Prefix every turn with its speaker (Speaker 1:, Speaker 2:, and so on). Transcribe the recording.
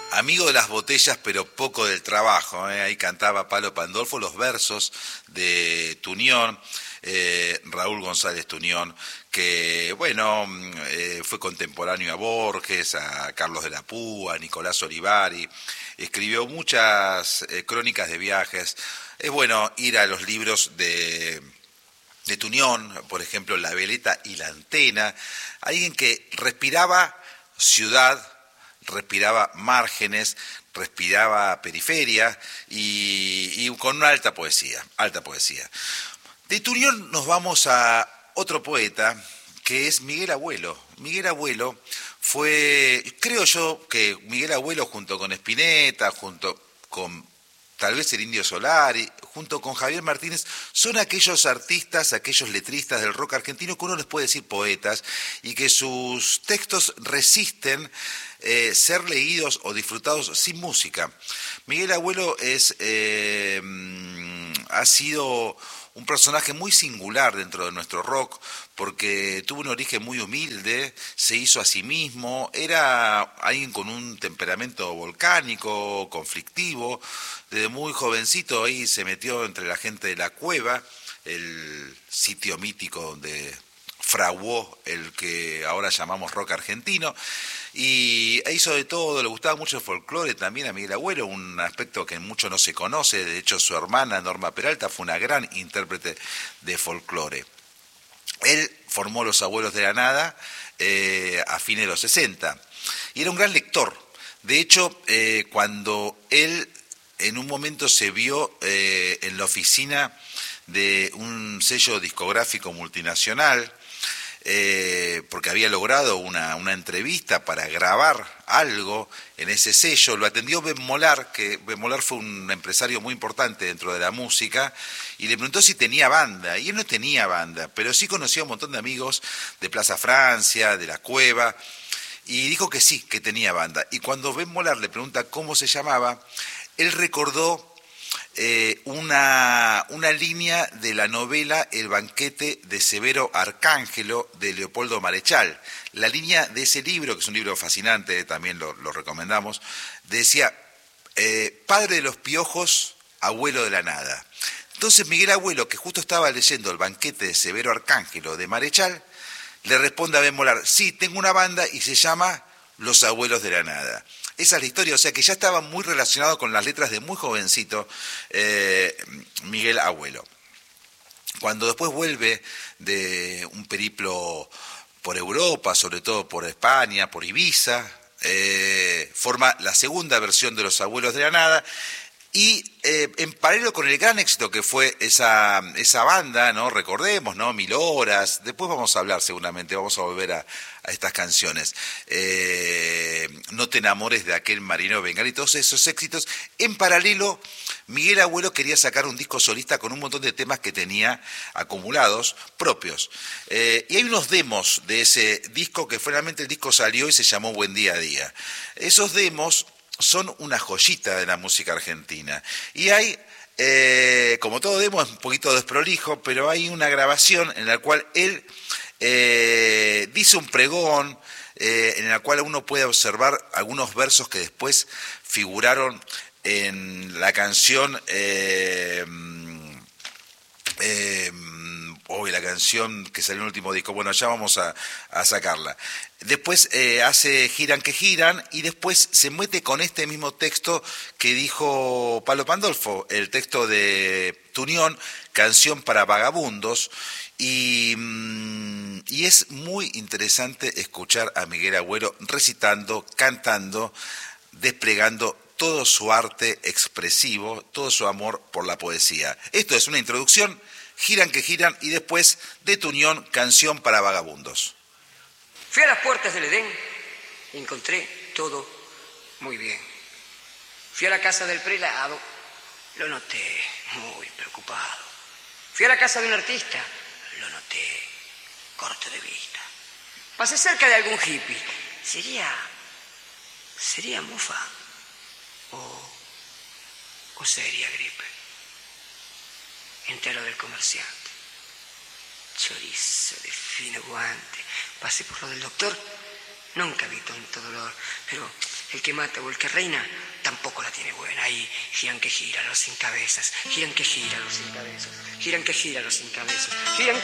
Speaker 1: Amigo de las botellas, pero poco del trabajo, ¿eh? Ahí cantaba Palo Pandolfo los versos de Tunión, Raúl González Tunión, que, bueno, fue contemporáneo a Borges, a Carlos de la Púa, a Nicolás Olivari, escribió muchas crónicas de viajes. Es bueno ir a los libros de Tunión, por ejemplo, La Veleta y la Antena, alguien que respiraba ciudad, respiraba márgenes, respiraba periferia y con una alta poesía, alta poesía. De Tunión nos vamos a otro poeta que es Miguel Abuelo. Miguel Abuelo fue, creo yo que Miguel Abuelo junto con Spinetta, junto con tal vez el Indio Solari, junto con Javier Martínez, son aquellos artistas, aquellos letristas del rock argentino que uno les puede decir poetas y que sus textos resisten ser leídos o disfrutados sin música. Miguel Abuelo ha sido un personaje muy singular dentro de nuestro rock, porque tuvo un origen muy humilde, se hizo a sí mismo, era alguien con un temperamento volcánico, conflictivo, desde muy jovencito ahí se metió entre la gente de La Cueva, el sitio mítico donde fraguó el que ahora llamamos rock argentino, y hizo de todo, le gustaba mucho el folclore también a Miguel Abuelo, un aspecto que mucho no se conoce. De hecho su hermana Norma Peralta fue una gran intérprete de folclore. Él formó Los Abuelos de la Nada a fines de los 60 y era un gran lector. De hecho, cuando él en un momento se vio en la oficina de un sello discográfico multinacional, porque había logrado una entrevista para grabar algo en ese sello, lo atendió Ben Molar, que Ben Molar fue un empresario muy importante dentro de la música, y le preguntó si tenía banda, y él no tenía banda, pero sí conocía a un montón de amigos de Plaza Francia, de La Cueva, y dijo que sí, que tenía banda. Y cuando Ben Molar le pregunta cómo se llamaba, él recordó una línea de la novela El banquete de Severo Arcángelo de Leopoldo Marechal. La línea de ese libro, que es un libro fascinante, también lo recomendamos, decía, padre de los piojos, abuelo de la nada. Entonces Miguel Abuelo, que justo estaba leyendo El banquete de Severo Arcángelo de Marechal, le responde a Ben Molar, sí, tengo una banda y se llama Los Abuelos de la Nada. Esa es la historia, o sea que ya estaba muy relacionado con las letras de muy jovencito Miguel Abuelo. Cuando después vuelve de un periplo por Europa, sobre todo por España, por Ibiza, forma la segunda versión de Los Abuelos de la Nada. Y en paralelo con el gran éxito que fue esa banda, ¿no? Recordemos, ¿no? 1000 horas, después vamos a hablar seguramente, vamos a volver a estas canciones. No te enamores de aquel marino bengal y todos esos éxitos. En paralelo, Miguel Abuelo quería sacar un disco solista con un montón de temas que tenía acumulados propios. Y hay unos demos de ese disco que finalmente el disco salió y se llamó Buen Día a Día. Esos demos son una joyita de la música argentina. Y hay, como todo demo, es un poquito desprolijo, pero hay una grabación en la cual él dice un pregón, en la cual uno puede observar algunos versos que después figuraron en la canción la canción que salió en el último disco, bueno, ya vamos a sacarla. Después hace Giran que Giran y después se mete con este mismo texto que dijo Palo Pandolfo, el texto de Tunión, Canción para Vagabundos, y es muy interesante escuchar a Miguel Abuelo recitando, cantando, desplegando todo su arte expresivo, todo su amor por la poesía. Esto es una introducción. Giran que Giran y después de Tunión, Canción para Vagabundos.
Speaker 2: Fui a las puertas del Edén y encontré todo muy bien. Fui a la casa del prelado, lo noté muy preocupado. Fui a la casa de un artista, lo noté corto de vista. Pasé cerca de algún hippie, sería mufa o sería gripe. Entré a lo del comerciante. Chorizo de fino guante. Pasé por lo del doctor. Nunca vi tanto dolor. Pero El que mata o el que reina tampoco la tiene buena. Ahí giran que giran los sin cabezas, giran que giran los sin cabezas, giran que giran los sin cabezas, giran